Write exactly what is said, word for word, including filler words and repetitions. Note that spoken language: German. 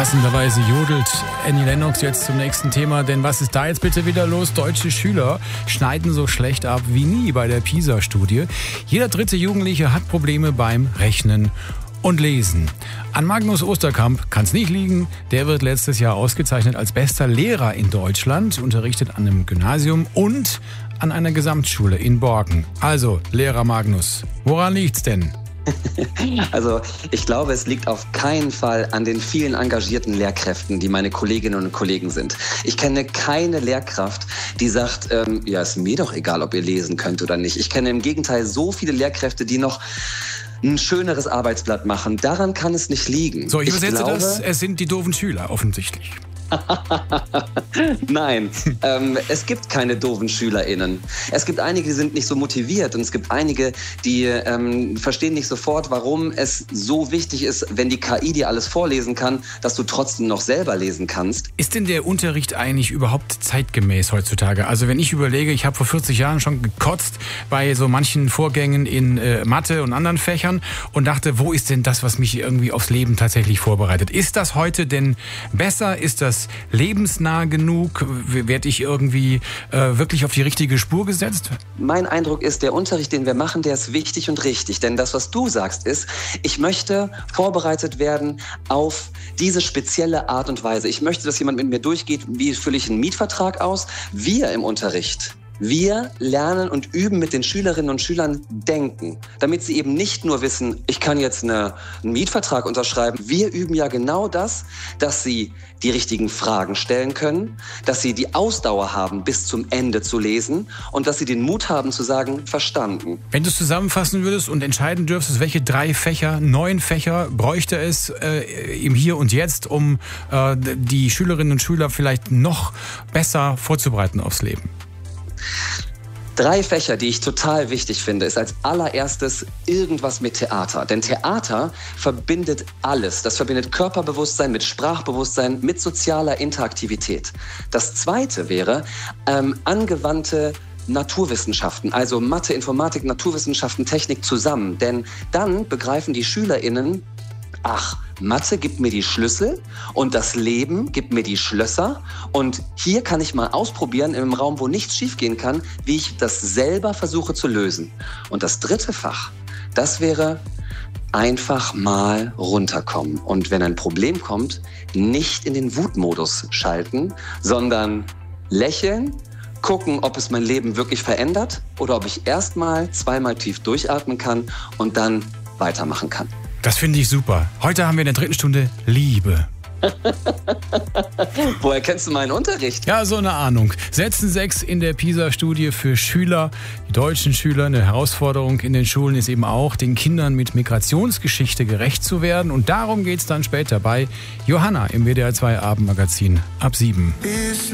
Passenderweise jodelt Annie Lennox jetzt zum nächsten Thema, denn was ist da jetzt bitte wieder los? Deutsche Schüler schneiden so schlecht ab wie nie bei der PISA-Studie. Jeder dritte Jugendliche hat Probleme beim Rechnen und Lesen. An Magnus Osterkamp kann es nicht liegen. Der wird letztes Jahr ausgezeichnet als bester Lehrer in Deutschland, unterrichtet an einem Gymnasium und an einer Gesamtschule in Borken. Also, Lehrer Magnus, woran liegt's denn? Also ich glaube, es liegt auf keinen Fall an den vielen engagierten Lehrkräften, die meine Kolleginnen und Kollegen sind. Ich kenne keine Lehrkraft, die sagt, ähm, ja, ist mir doch egal, ob ihr lesen könnt oder nicht. Ich kenne im Gegenteil so viele Lehrkräfte, die noch ein schöneres Arbeitsblatt machen. Daran kann es nicht liegen. So, ich übersetze glaube, das, es sind die doofen Schüler offensichtlich. Nein, ähm, es gibt keine doofen SchülerInnen. Es gibt einige, die sind nicht so motiviert und es gibt einige, die ähm, verstehen nicht sofort, warum es so wichtig ist, wenn die K I dir alles vorlesen kann, dass du trotzdem noch selber lesen kannst. Ist denn der Unterricht eigentlich überhaupt zeitgemäß heutzutage? Also wenn ich überlege, ich habe vor vierzig Jahren schon gekotzt bei so manchen Vorgängen in äh, Mathe und anderen Fächern und dachte, wo ist denn das, was mich irgendwie aufs Leben tatsächlich vorbereitet? Ist das heute denn besser? Ist das lebensnah genug? Werde ich irgendwie äh, wirklich auf die richtige Spur gesetzt? Mein Eindruck ist, der Unterricht, den wir machen, der ist wichtig und richtig. Denn das, was du sagst, ist, ich möchte vorbereitet werden auf diese spezielle Art und Weise. Ich möchte, dass jemand mit mir durchgeht, wie fülle ich einen Mietvertrag aus? Wir im Unterricht. Wir lernen und üben mit den Schülerinnen und Schülern denken, damit sie eben nicht nur wissen, ich kann jetzt eine, einen Mietvertrag unterschreiben. Wir üben ja genau das, dass sie die richtigen Fragen stellen können, dass sie die Ausdauer haben, bis zum Ende zu lesen und dass sie den Mut haben zu sagen, verstanden. Wenn du es zusammenfassen würdest und entscheiden dürftest, welche drei Fächer, neun Fächer bräuchte es äh, im Hier und Jetzt, um äh, die Schülerinnen und Schüler vielleicht noch besser vorzubereiten aufs Leben? Drei Fächer, die ich total wichtig finde, ist als allererstes irgendwas mit Theater. Denn Theater verbindet alles. Das verbindet Körperbewusstsein mit Sprachbewusstsein, mit sozialer Interaktivität. Das zweite wäre ähm, angewandte Naturwissenschaften, also Mathe, Informatik, Naturwissenschaften, Technik zusammen. Denn dann begreifen die SchülerInnen, ach, Mathe gibt mir die Schlüssel und das Leben gibt mir die Schlösser. Und hier kann ich mal ausprobieren, im Raum, wo nichts schiefgehen kann, wie ich das selber versuche zu lösen. Und das dritte Fach, das wäre einfach mal runterkommen. Und wenn ein Problem kommt, nicht in den Wutmodus schalten, sondern lächeln, gucken, ob es mein Leben wirklich verändert oder ob ich erstmal zweimal tief durchatmen kann und dann weitermachen kann. Das finde ich super. Heute haben wir in der dritten Stunde Liebe. Woher kennst du meinen Unterricht? Ja, so eine Ahnung. Sätzen sechs in der PISA-Studie für Schüler, die deutschen Schüler. Eine Herausforderung in den Schulen ist eben auch, den Kindern mit Migrationsgeschichte gerecht zu werden. Und darum geht es dann später bei Johanna im W D R zwei Abendmagazin ab sieben.